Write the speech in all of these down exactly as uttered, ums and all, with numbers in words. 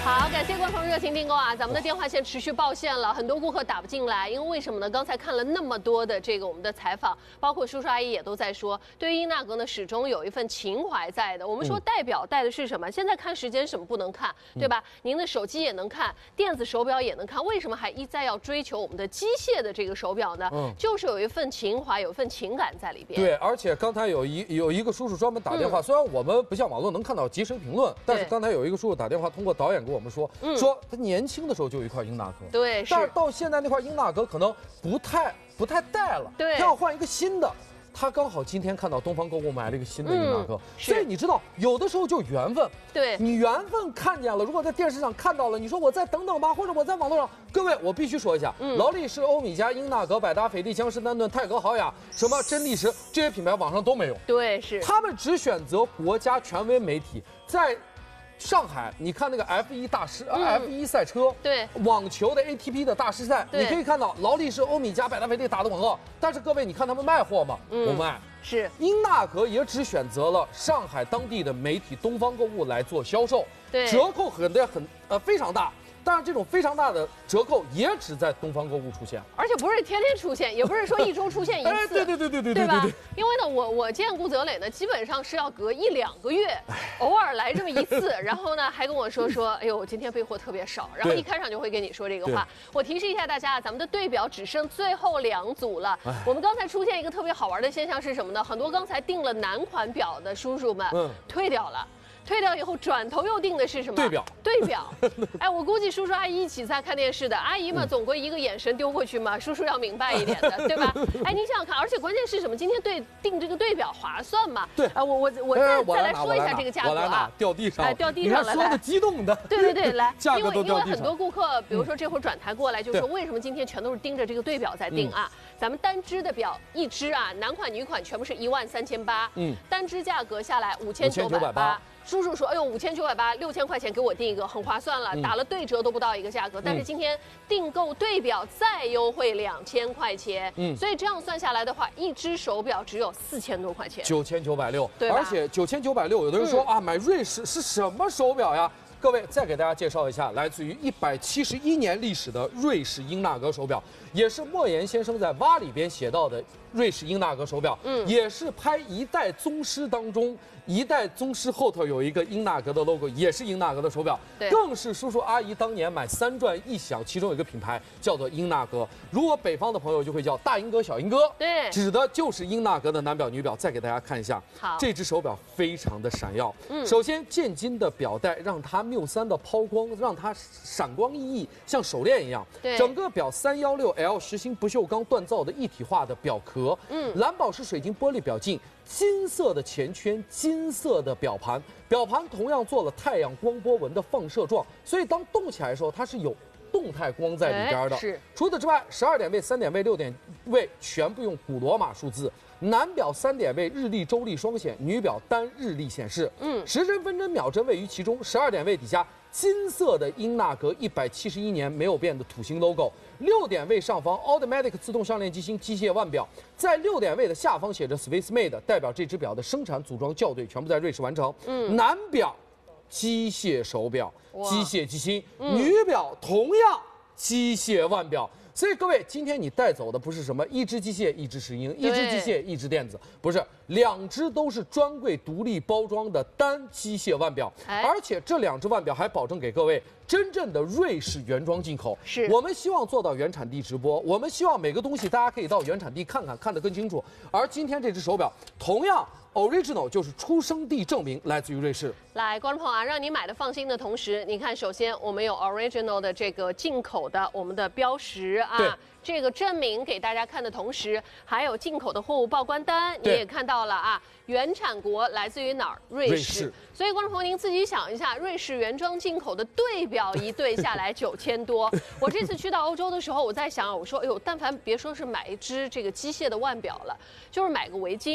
好，感谢观众热情订购啊！咱们的电话线持续爆线了，很多顾客打不进来，因为为什么呢？刚才看了那么多的这个我们的采访，包括叔叔阿姨也都在说，对于英纳格呢始终有一份情怀在的。我们说代表带的是什么？现在看时间什么不能看，对吧？您的手机也能看，电子手表也能看，为什么还一再要追求我们的机械的这个手表呢？嗯，就是有一份情怀，有一份情感在里边。 对，而且刚才有一有一个叔叔专门打电话，嗯、虽然我们不像网络能看到即时评论，但是刚才有一个叔叔打电话，通过导演给我们说，嗯、说他年轻的时候就有一块英纳格， 对， 但是到现在那块英纳格可能不太不太带了， 对， 他要换一个新的。他刚好今天看到东方购物买了一个新的英纳格，嗯、所以你知道，有的时候就缘分。 对， 你缘分看见了，如果在电视上看到了，你说我再等等吧，或者我在网络上，各位，我必须说一下，嗯、劳力士、欧米茄、英纳格、百达翡丽、江诗丹顿、泰格豪雅、什么真力时这些品牌网上都没有。 对，是他们只选择国家权威媒体在。上海，你看那个 F 一 大师、嗯、F 一 赛车， 对， 网球的 A T P 的大师赛，你可以看到劳力士、欧米茄、百达翡丽打的广告。但是各位，你看他们卖货吗？嗯、不卖。 是， 英纳格也只选择了上海当地的媒体东方购物来做销售， 对， 折扣很的很呃非常大。但是这种非常大的折扣也只在东方购物出现， 而且不是天天出现，也不是说一周出现一次， 哎，对对对对对对吧？因为呢，我我见顾泽磊呢，基本上是要隔一两个月，偶尔来这么一次，然后呢还跟我说说，哎呦，我今天备货特别少，然后一开场就会跟你说这个话。我提示一下大家，咱们的对表只剩最后两组了。我们刚才出现一个特别好玩的现象是什么呢？很多刚才订了男款表的叔叔们，嗯，退掉了。退掉以后，转头又定的是什么？ 对表， 对表。哎，我估计叔叔阿姨一起在看电视的，阿姨嘛，总归一个眼神丢过去嘛，叔叔要明白一点的，对吧？哎，你想想看，而且关键是什么？今天对定这个对表划算嘛？ 对啊，我我我再再来说一下这个价格啊， 掉地上， 哎，掉地上了， 说的激动的。 对对对，来， 价格都掉地上。 因为因为很多顾客，比如说这会儿转台过来，就说为什么今天全都是盯着这个对表在定啊？咱们单只的表一只啊，男款女款全部是一万三千八，嗯，单只价格下来五千九百八。叔叔说：“哎呦，五千九百八，六千块钱给我订一个，很划算了，打了对折都不到一个价格。嗯、但是今天订购对表再优惠两千块钱，嗯，所以这样算下来的话，一只手表只有四千多块钱， 九千九百六， 对吧？ 而且九千九百六，有的人说、嗯、啊，买瑞士是什么手表呀？”各位，再给大家介绍一下，来自于一百七十一年历史的瑞士英纳格手表，也是莫言先生在《蛙》里边写到的瑞士英纳格手表，嗯，也是拍《一代宗师》当中，一代宗师后头有一个英纳格的 logo， 也是英纳格的手表， 对， 更是叔叔阿姨当年买三转一响，其中有一个品牌叫做英纳格，如果北方的朋友就会叫大英哥、小英哥， 对， 指的就是英纳格的男表、女表。再给大家看一下， 好， 这只手表非常的闪耀，嗯，首先渐金的表带让它缪三的抛光，让它闪光熠熠，像手链一样。 对， 整个表三一六 L 实心不锈钢锻造的一体化的表壳，嗯，蓝宝石水晶玻璃表镜，金色的前圈，金色的表盘，表盘同样做了太阳光波纹的放射状，所以当动起来的时候，它是有动态光在里边的。 是。除此之外，十二点位、三点位、六点位全部用古罗马数字。男表三点位日历、周历双显，女表单日历显示。嗯，时针、分针、秒针位于其中。十二点位底下金色的英纳格一百七十一年没有变的土星 logo。六点位上方 Automatic 自动项链机芯机械腕表，在六点位的下方写着 Swiss Made， 代表这只表的生产、组装、校对全部在瑞士完成。嗯，男表机械手表，机械机芯；嗯、女表同样机械腕表。所以各位，今天你带走的不是什么一只机械一只石英，一只机械一只电子，不是，两只都是专柜独立包装的单机械腕表，哎、而且这两只腕表还保证给各位真正的瑞士原装进口。 是我们希望做到原产地直播，我们希望每个东西大家可以到原产地看看，看得更清楚。而今天这只手表同样。Original 就是出生地证明，来自于瑞士。 来，观众朋友啊，让你买的放心的同时，你看，首先我们有 Original 的这个进口的我们的标识啊，这个证明给大家看的同时，还有进口的货物报关单，你也看到了啊，原产国来自于哪儿？瑞士。瑞士所以观众朋友您自己想一下，瑞士原装进口的对表一对下来九千多。我这次去到欧洲的时候，我在想，我说，哎呦，但凡别说是买一只这个机械的腕表了，就是买个围巾。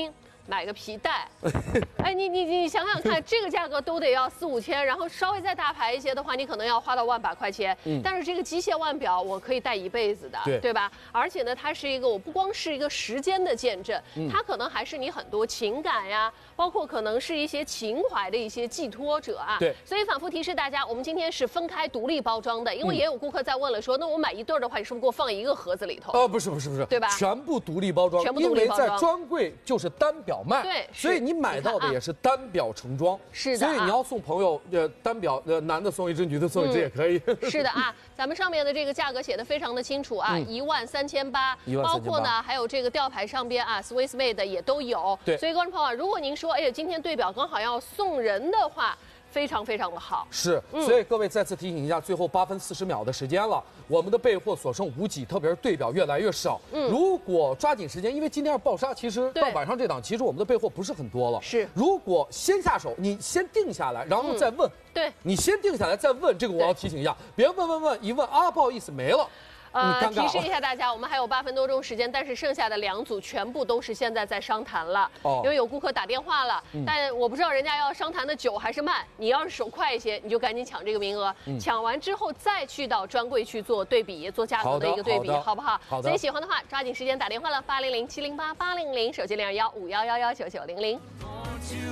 买个皮带。哎，你你你想想看，这个价格都得要四五千，然后稍微再大牌一些的话，你可能要花到万把块钱。嗯，但是这个机械腕表我可以戴一辈子的， 对对吧？而且呢，它是一个我不光是一个时间的见证，嗯、它可能还是你很多情感呀，包括可能是一些情怀的一些寄托者啊。 对， 所以反复提示大家，我们今天是分开独立包装的，因为也有顾客在问了说，说那我买一对的话，你是不是给我放一个盒子里头？ 哦，不是不是不是， 对吧？ 全部独立包装， 全部独立包装， 因为在专柜就是单表卖， 对， 所以你买到的也是单表成装。 是的， 所以你要送朋友，呃，单表，呃，男的送一只，女的送一只也可以。 嗯、是的啊，咱们上面的这个价格写的非常的清楚啊，一万三千八，包括呢还有这个吊牌上边啊 ，Swiss made 也都有。 对， 所以观众朋友，如果您说，哎呀，今天对表刚好要送人的话。非常非常的好， 是，所以各位再次提醒一下，最后八分四十秒的时间了，我们的备货所剩无几，特别是对表越来越少。嗯，如果抓紧时间，因为今天要爆杀，其实到晚上这档，其实我们的备货不是很多了。 是， 如果先下手，你先定下来，然后再问。 嗯、对， 你先定下来再问，这个我要提醒一下，别问问问一问啊，不好意思没了。 呃，提示一下大家，我们还有八分多钟时间，但是剩下的两组全部都是现在在商谈了，哦、因为有顾客打电话了，嗯、但我不知道人家要商谈的久还是慢。你要是手快一些，你就赶紧抢这个名额，嗯、抢完之后再去到专柜去做对比，做价格的一个对比，好, 好不好？ 好的。 所以喜欢的话，抓紧时间打电话了，八零零七零八八零零，手机零二幺五幺幺幺九九零零。